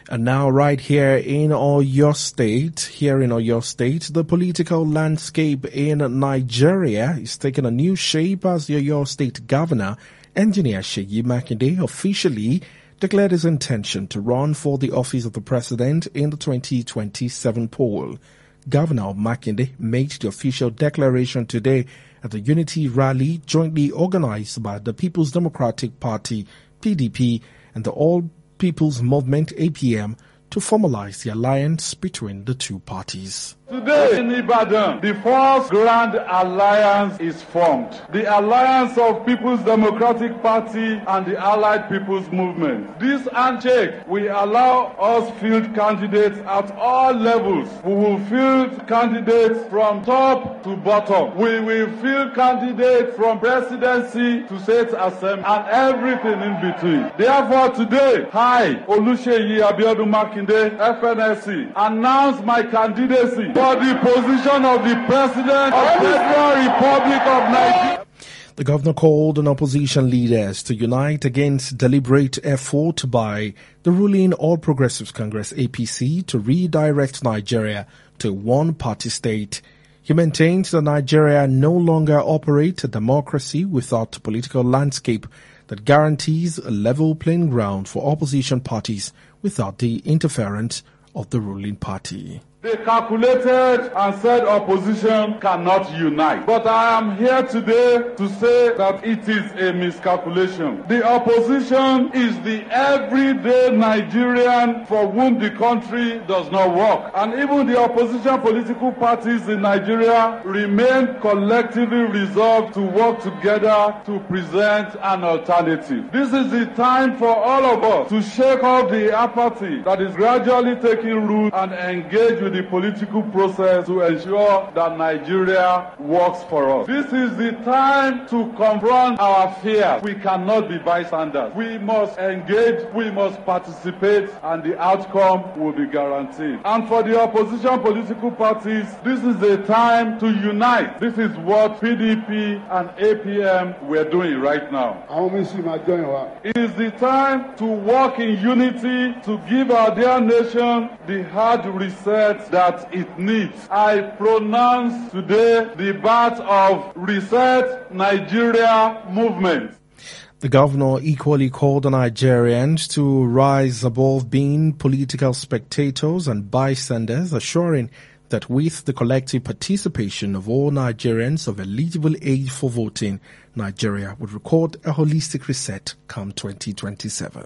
And now right here in Oyo State, the political landscape in Nigeria is taking a new shape as the Oyo State Governor, Engineer Seyi Makinde, officially declared his intention to run for the office of the president in the 2027 poll. Governor Makinde made the official declaration today at the Unity Rally jointly organized by the People's Democratic Party, PDP, and the All People's Movement, APM, to formalize the alliance between the two parties. Today in Ibadan, the first grand alliance is formed. The alliance of People's Democratic Party and the Allied People's Movement. This handshake will allow us field candidates at all levels. We will field candidates from top to bottom. We will field candidates from presidency to state assembly and everything in between. Therefore today, I, Oluseyi Abiodun Makinde, FNSC, announce my candidacy for the position of the President of the Federal Republic of Nigeria. The governor called on opposition leaders to unite against deliberate effort by the ruling All Progressives Congress APC to redirect Nigeria to a one-party state. He maintains that Nigeria no longer operates a democracy without a political landscape that guarantees a level playing ground for opposition parties without the interference of the ruling party. They calculated and said opposition cannot unite. But I am here today to say that it is a miscalculation. The opposition is the everyday Nigerian for whom the country does not work. And even the opposition political parties in Nigeria remain collectively resolved to work together to present an alternative. This is the time for all of us to shake off the apathy that is gradually taking root and engage with the political process to ensure that Nigeria works for us. This is the time to confront our fears. We cannot be bystanders. We must engage, we must participate, and the outcome will be guaranteed. And for the opposition political parties, this is the time to unite. This is what PDP and APM were doing right now. It is the time to work in unity to give our dear nation the hard reset that it needs. I pronounce today the birth of Reset Nigeria movement. The governor equally called on Nigerians to rise above being political spectators and bystanders, assuring that with the collective participation of all Nigerians of eligible age for voting, Nigeria would record a holistic reset come 2027.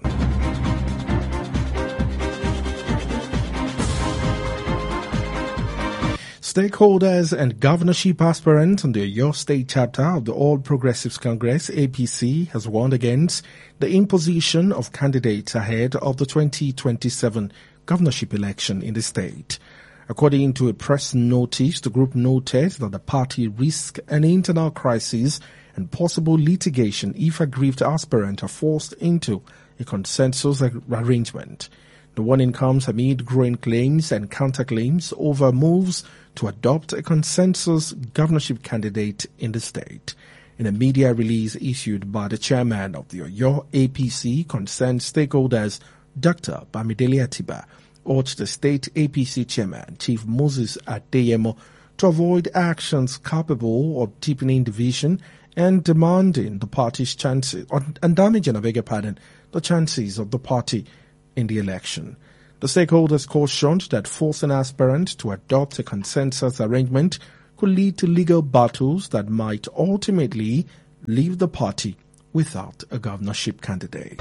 Stakeholders and governorship aspirants on the Oyo State chapter of the All Progressives Congress, APC, has warned against the imposition of candidates ahead of the 2027 governorship election in the state. According to a press notice, the group noted that the party risks an internal crisis and possible litigation if aggrieved aspirants are forced into a consensus arrangement. The warning comes amid growing claims and counterclaims over moves to adopt a consensus governorship candidate in the state. In a media release issued by the chairman of the Oyo APC, concerned stakeholders, Dr. Bamidele Atiba, urged the state APC chairman, Chief Moses Adeyemo, to avoid actions capable of deepening division and demanding the party's chances, and damaging, the chances of the party in the election. The stakeholders cautioned that forcing aspirants to adopt a consensus arrangement could lead to legal battles that might ultimately leave the party without a governorship candidate.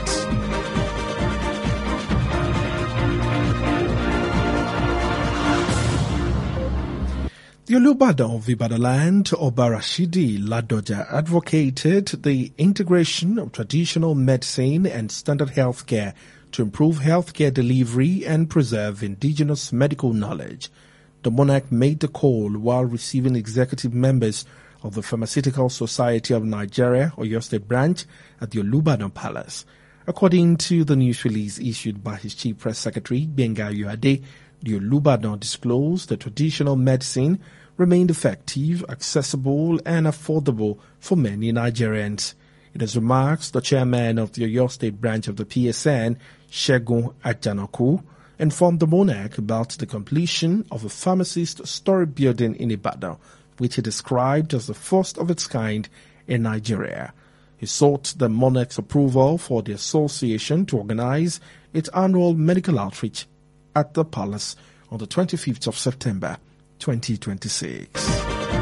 The Olubadan of Ibadan, Oba Rashidi Ladoja, advocated the integration of traditional medicine and standard healthcare to improve healthcare delivery and preserve indigenous medical knowledge. The monarch made the call while receiving executive members of the Pharmaceutical Society of Nigeria, Oyo State branch, at the Olubadan Palace. According to the news release issued by his chief press secretary, Benga Yuade, the Olubadan disclosed that traditional medicine remained effective, accessible, and affordable for many Nigerians. In his remarks, the chairman of the Oyo State branch of the PSN, Segun Ajanaku, informed the monarch about the completion of a pharmacist-storage building in Ibadan, which he described as the first of its kind in Nigeria. He sought the monarch's approval for the association to organize its annual medical outreach at the palace on the 25th of September 2026.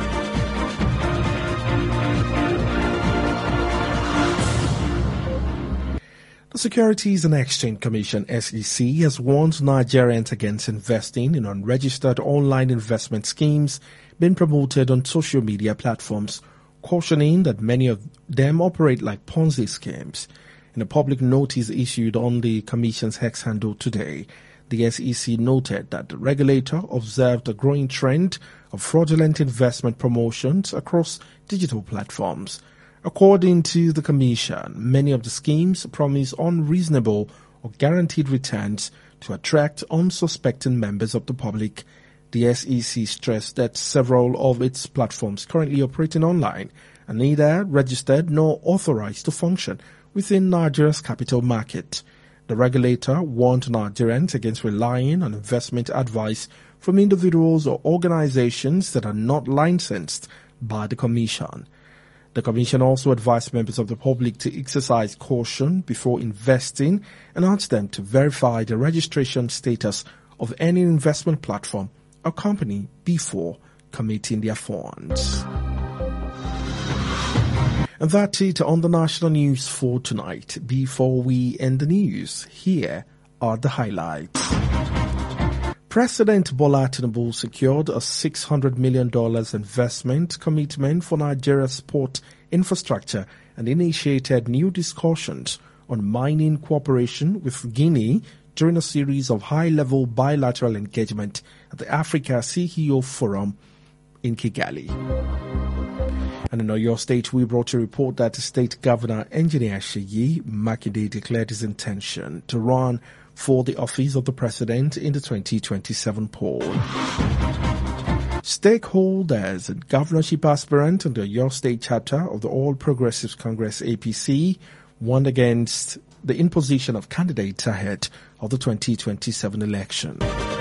The Securities and Exchange Commission (SEC) has warned Nigerians against investing in unregistered online investment schemes being promoted on social media platforms, cautioning that many of them operate like Ponzi schemes. In a public notice issued on the Commission's X handle today, the SEC noted that the regulator observed a growing trend of fraudulent investment promotions across digital platforms. According to the Commission, many of the schemes promise unreasonable or guaranteed returns to attract unsuspecting members of the public. The SEC stressed that several of its platforms currently operating online are neither registered nor authorized to function within Nigeria's capital market. The regulator warned Nigerians against relying on investment advice from individuals or organizations that are not licensed by the Commission. The Commission also advised members of the public to exercise caution before investing and urged them to verify the registration status of any investment platform or company before committing their funds. And that's it on the national news for tonight. Before we end the news, here are the highlights. President Bola Tinubu secured a $600 million investment commitment for Nigeria's port infrastructure and initiated new discussions on mining cooperation with Guinea during a series of high-level bilateral engagement at the Africa CEO Forum in Kigali. And in Oyo State, we brought a report that State Governor Engineer Seyi Makinde declared his intention to run for the office of the president in the 2027 poll. Stakeholders and governorship aspirants in the Oyo State chapter of the All Progressives Congress APC warned against the imposition of candidates ahead of the 2027 election.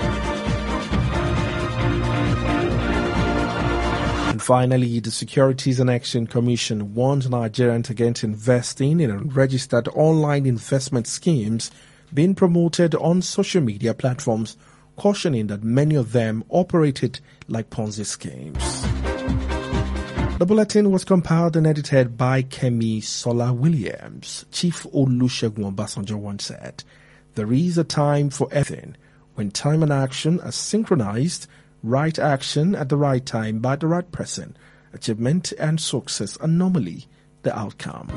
And finally, the Securities and Exchange Commission warned Nigerians against investing in unregistered online investment schemes being promoted on social media platforms, cautioning that many of them operated like Ponzi schemes. The bulletin was compiled and edited by Kemi Sola Williams. Chief Olusegun Obasanjo once said, "There is a time for everything. When time and action are synchronized, right action at the right time by the right person, achievement and success are normally the outcome."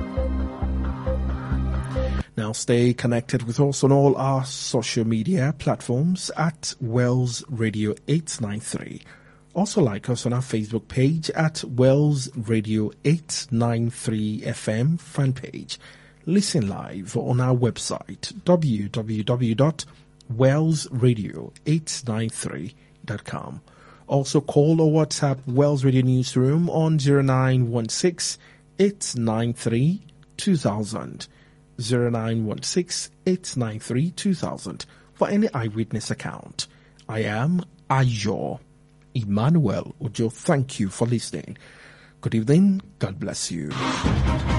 Now stay connected with us on all our social media platforms at Wells Radio 893. Also like us on our Facebook page at Wells Radio 893 FM fan page. Listen live on our website www.wellsradio893.com. Also call or WhatsApp Wells Radio Newsroom on 0916 893 2000. 0916-893-2000 for any eyewitness account. I am Ayo Emmanuel Ojo. Thank you for listening. Good evening. God bless you.